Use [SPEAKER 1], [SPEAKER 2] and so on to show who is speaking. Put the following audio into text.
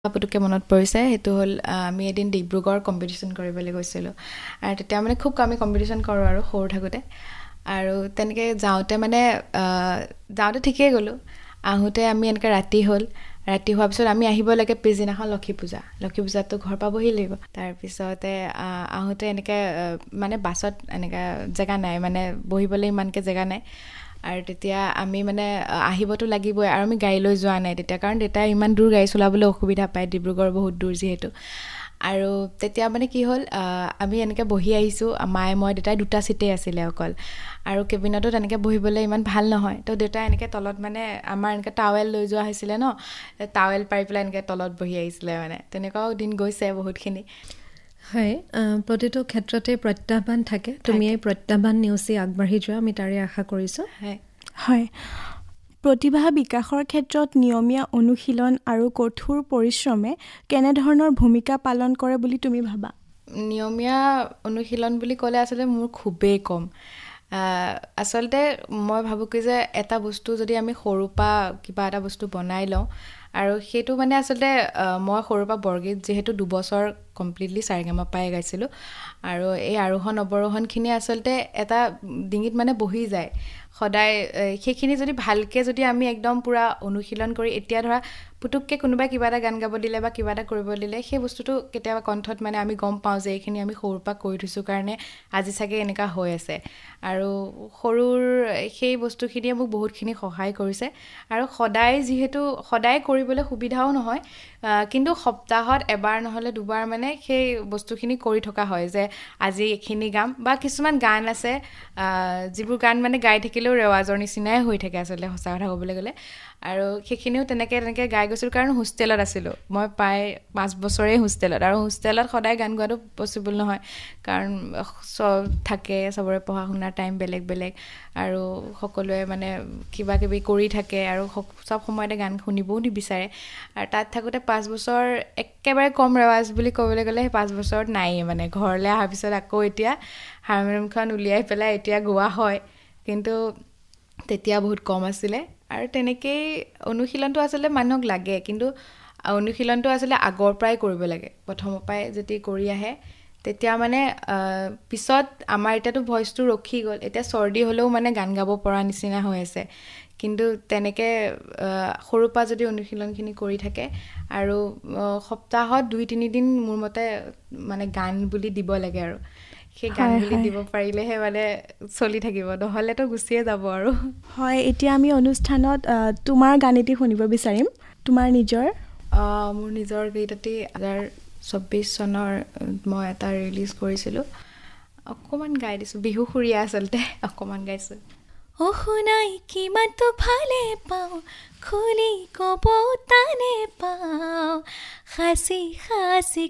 [SPEAKER 1] পুতুককৈ মনত পৰিছে সেইটো হ'ল আমি এদিন ডিব্ৰুগড় কম্পিটিশ্যন কৰিবলৈ গৈছিলোঁ আৰু তেতিয়া মানে খুব আমি কম্পিটিশ্যন কৰোঁ আৰু সৰু থাকোঁতে আৰু তেনেকৈ যাওঁতে ঠিকেই গ'লোঁ আহোঁতে আমি এনেকৈ ৰাতি হোৱাৰ পিছত আমি আহিব লাগে পিছদিনাখন লক্ষী পূজাতো ঘৰ পাবহি লাগিব তাৰপিছতে আহোঁতে এনেকৈ মানে বাছত এনেকৈ জেগা নাই মানে বহিবলৈ ইমানকৈ জেগা নাই আৰু তেতিয়া আমি মানে আহিবতো লাগিবই আৰু আমি গাড়ী লৈ যোৱা নাই তেতিয়া কাৰণ দেউতাই ইমান দূৰ গাড়ী চলাবলৈ অসুবিধা পায় ডিব্ৰুগড় বহুত দূৰ যিহেতু আৰু তেতিয়া মানে কি হ'ল আমি এনেকৈ বহি আহিছোঁ মায়ে মই দেউতাই দুটা ছিটেই আছিলে অকল আৰু কেবিনতো তেনেকৈ বহিবলৈ ইমান ভাল নহয় তো দেউতাই এনেকৈ তলত মানে আমাৰ এনেকৈ টাৱেল লৈ যোৱা হৈছিলে ন টাৱেল পাৰি পেলাই এনেকৈ তলত বহি আহিছিলে মানে তেনেকুৱাও দিন গৈছে বহুতখিনি
[SPEAKER 2] হয় প্ৰতিটো ক্ষেত্ৰতে প্ৰত্যাহ্বান থাকে তুমি এই প্ৰত্যাহ্বান নেওচি আগবাঢ়ি যোৱা আমি তাৰে আশা কৰিছোঁ
[SPEAKER 3] হয় প্ৰতিভা বিকাশৰ ক্ষেত্ৰত নিয়মীয়া অনুশীলন আৰু কঠোৰ পৰিশ্ৰমে কেনেধৰণৰ ভূমিকা পালন কৰে বুলি তুমি ভাবা
[SPEAKER 1] নিয়মীয়া অনুশীলন বুলি ক'লে আচলতে মোৰ খুবেই কম আচলতে মই ভাবোঁ কি যে এটা বস্তু যদি আমি সৰুৰ পৰা কিবা এটা বস্তু বনাই লওঁ আৰু সেইটো মানে আচলতে মই সৰুৰ পৰা বৰগীত যিহেতু 2 বছৰ কমপ্লিটলি সাৰেগামাপাই গাইছিলোঁ আৰু এই আৰোহণ অৱৰোহণখিনি আচলতে এটা ডিঙিত মানে বহি যায় সদায় সেইখিনি যদি ভালকৈ যদি আমি একদম পূৰা অনুশীলন কৰি এতিয়া ধৰা পুতুককৈ কোনোবাই কিবা এটা গান গাব দিলে বা কিবা এটা কৰিব দিলে সেই বস্তুটো কেতিয়াবা কণ্ঠত মানে আমি গম পাওঁ যে এইখিনি আমি সৰুৰ পৰা কৰি থৈছোঁ কাৰণে আজি চাগে এনেকুৱা হৈ আছে আৰু সৰুৰ সেই বস্তুখিনিয়ে মোক বহুতখিনি সহায় কৰিছে আৰু যিহেতু সদায় কৰিবলৈ সুবিধাও নহয় কিন্তু সপ্তাহত এবাৰ নহ'লে দুবাৰ মানে সেই বস্তুখিনি কৰি থকা হয় যে আজি এইখিনি গাম বা কিছুমান গান আছে যিবোৰ গান মানে গাই থাকিলেও ৰেৱাজৰ নিচিনাই হৈ থাকে আচলতে সঁচা কথা ক'বলৈ গ'লে আৰু সেইখিনিও তেনেকৈ গাই গৈছিলোঁ কাৰণ হোষ্টেলত আছিলোঁ মই প্ৰায় 5 বছৰেই হোষ্টেলত আৰু হোষ্টেলত সদায় গান গোৱাটো পচিবল নহয় কাৰণ চব থাকে চবৰে পঢ়া শুনাৰ টাইম বেলেগ আৰু সকলোৱে মানে কিবা কিবি কৰি থাকে আৰু চব সময়তে গান শুনিবও নিবিচাৰে আৰু তাত থাকোঁতে 5 বছৰ একেবাৰে কম ৰেৱাজ বুলি ক'বলৈ গ'লে সেই 5 বছৰত নায়েই মানে ঘৰলৈ অহাৰ পিছত আকৌ এতিয়া হাৰমনিয়ামখন উলিয়াই পেলাই এতিয়া গোৱা হয় কিন্তু তেতিয়া বহুত কম আছিলে আৰু তেনেকেই অনুশীলনটো আচলতে মানুহক লাগে কিন্তু অনুশীলনটো আচলতে আগৰ পৰাই কৰিব লাগে প্ৰথমৰ পৰাই যদি কৰি আহে তেতিয়া মানে পিছত আমাৰ এতিয়াতো ভইচটো ৰখি গ'ল এতিয়া চৰ্দি হ'লেও মানে গান গাব পৰা নিচিনা হৈ আছে কিন্তু তেনেকৈ সৰুৰ পৰা যদি অনুশীলনখিনি কৰি থাকে আৰু সপ্তাহত 2-3 দিন মোৰ মতে মানে গান বুলি দিব লাগে আৰু সেই গান বুলি দিব পাৰিলেহে মানে চলি থাকিব নহ'লেতো গুচিয়ে যাব আৰু
[SPEAKER 3] হয় এতিয়া আমি অনুষ্ঠানত তোমাৰ গান এটি শুনিব বিচাৰিম তোমাৰ
[SPEAKER 1] মোৰ নিজৰ গীত এটি 2024 চনৰ মই এটা ৰিলিজ কৰিছিলোঁ অকণমান গাই দিছোঁ বিহু সুৰীয়া আচলতে অকণমান গাইছোঁ
[SPEAKER 4] শুনাই কিমানটো ভালে পাওঁ খুলি ক'ব টানে পাওঁ সাঁচি